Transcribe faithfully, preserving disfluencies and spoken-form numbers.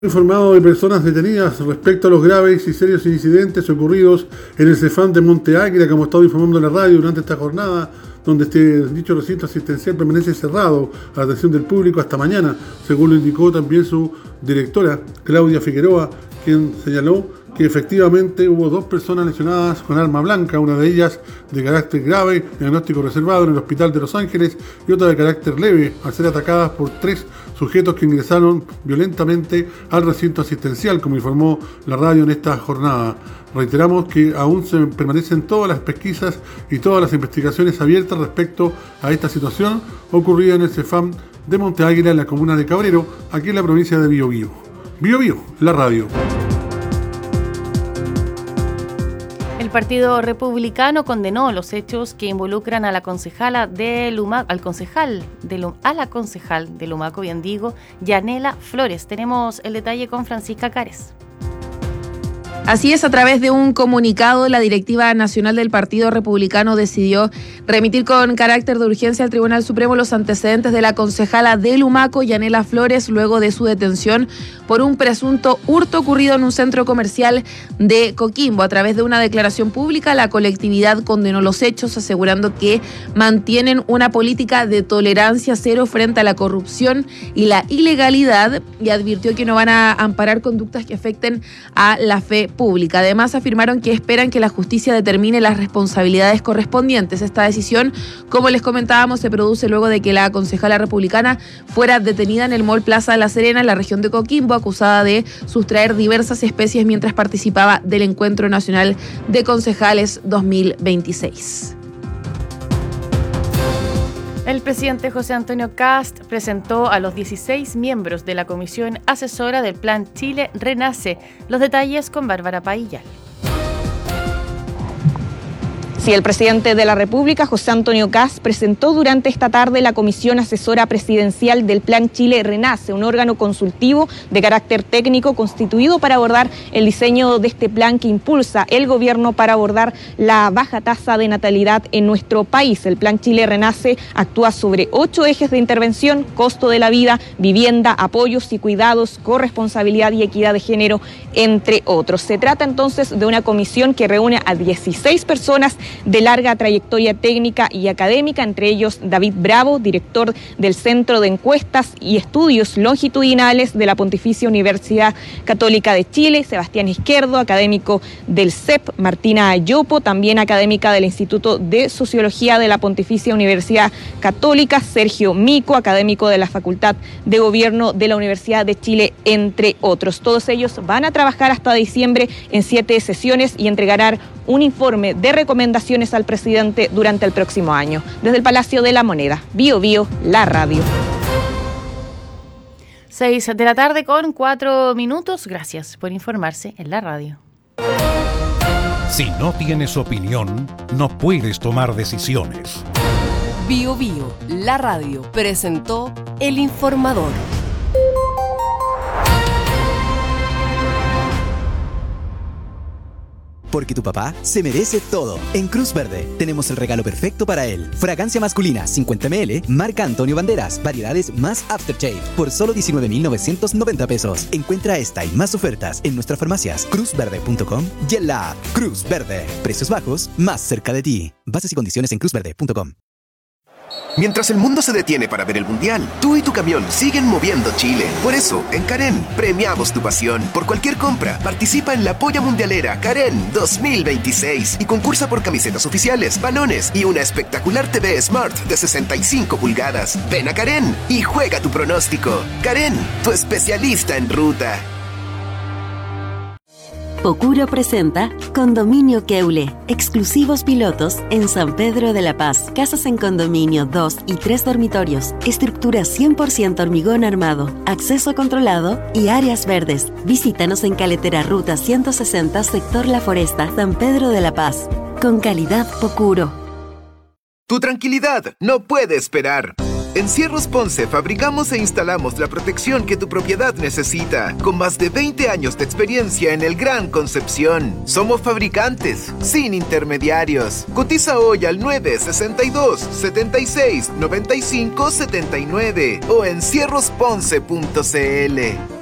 Informado de personas detenidas respecto a los graves y serios incidentes ocurridos en el Cefam de Monte Águila, como estado informando en la radio durante esta jornada, donde este dicho recinto asistencial permanece cerrado a la atención del público hasta mañana, según lo indicó también su directora, Claudia Figueroa, quien señaló que efectivamente hubo dos personas lesionadas con arma blanca, una de ellas de carácter grave, diagnóstico reservado en el Hospital de Los Ángeles, y otra de carácter leve, al ser atacadas por tres sujetos que ingresaron violentamente al recinto asistencial, como informó la radio en esta jornada. Reiteramos que aún se permanecen todas las pesquisas y todas las investigaciones abiertas respecto a esta situación ocurrida en el Cefam de Monte Águila, en la comuna de Cabrero, aquí en la provincia de Biobío. Biobío, la radio. El Partido Republicano condenó los hechos que involucran a la concejala de Lumaco, al concejal de Lum, a la concejal de Lumaco, bien digo, Yanela Flores. Tenemos el detalle con Francisca Cares. Así es, a través de un comunicado, la directiva nacional del Partido Republicano decidió remitir con carácter de urgencia al Tribunal Supremo los antecedentes de la concejala de Lumaco, Yanela Flores, luego de su detención por un presunto hurto ocurrido en un centro comercial de Coquimbo. A través de una declaración pública, la colectividad condenó los hechos, asegurando que mantienen una política de tolerancia cero frente a la corrupción y la ilegalidad, y advirtió que no van a amparar conductas que afecten a la fe pública. Además, afirmaron que esperan que la justicia determine las responsabilidades correspondientes. Esta decisión, como les comentábamos, se produce luego de que la concejala republicana fuera detenida en el Mall Plaza La Serena, en la región de Coquimbo, acusada de sustraer diversas especies mientras participaba del Encuentro Nacional de Concejales dos mil veintiséis. El presidente José Antonio Kast presentó a los dieciséis miembros de la Comisión Asesora del Plan Chile Renace. Los detalles con Bárbara Paillal. Sí, el presidente de la República, José Antonio Kast, presentó durante esta tarde la Comisión Asesora Presidencial del Plan Chile Renace, un órgano consultivo de carácter técnico constituido para abordar el diseño de este plan que impulsa el gobierno para abordar la baja tasa de natalidad en nuestro país. El Plan Chile Renace actúa sobre ocho ejes de intervención: costo de la vida, vivienda, apoyos y cuidados, corresponsabilidad y equidad de género, entre otros. Se trata entonces de una comisión que reúne a dieciséis personas de larga trayectoria técnica y académica, entre ellos David Bravo, director del Centro de Encuestas y Estudios Longitudinales de la Pontificia Universidad Católica de Chile, Sebastián Izquierdo, académico del C E P, Martina Ayopo, también académica del Instituto de Sociología de la Pontificia Universidad Católica, Sergio Mico, académico de la Facultad de Gobierno de la Universidad de Chile, entre otros. Todos ellos van a trabajar hasta diciembre en siete sesiones y entregarán un informe de recomendaciones al presidente durante el próximo año. Desde el Palacio de la Moneda, Bio Bio, la radio. Seis de la tarde con cuatro minutos. Gracias por informarse en la radio. Si no tienes opinión, no puedes tomar decisiones. Bio Bio, la radio, presentó El Informador. Porque tu papá se merece todo. En Cruz Verde tenemos el regalo perfecto para él. Fragancia masculina cincuenta mililitros, marca Antonio Banderas, variedades más Aftershave, por solo diecinueve mil novecientos noventa pesos. Encuentra esta y más ofertas en nuestras farmacias cruz verde punto com y en la app Cruz Verde. Precios bajos, más cerca de ti. Bases y condiciones en cruz verde punto com. Mientras el mundo se detiene para ver el Mundial, tú y tu camión siguen moviendo Chile. Por eso, en Karen, premiamos tu pasión. Por cualquier compra, participa en la Polla Mundialera Karen dos mil veintiséis y concursa por camisetas oficiales, balones y una espectacular T V Smart de sesenta y cinco pulgadas. Ven a Karen y juega tu pronóstico. Karen, tu especialista en ruta. Pocuro presenta Condominio Keule, exclusivos pilotos en San Pedro de la Paz. Casas en condominio, dos y tres dormitorios, estructura cien por ciento hormigón armado, acceso controlado y áreas verdes. Visítanos en Caletera Ruta ciento sesenta, sector La Foresta, San Pedro de la Paz. Con calidad Pocuro. Tu tranquilidad no puede esperar. En Cierros Ponce fabricamos e instalamos la protección que tu propiedad necesita, con más de veinte años de experiencia en el Gran Concepción. Somos fabricantes, sin intermediarios. Cotiza hoy al nueve sesenta y dos, setenta y seis, noventa y cinco, setenta y nueve o en cierros ponce punto c l.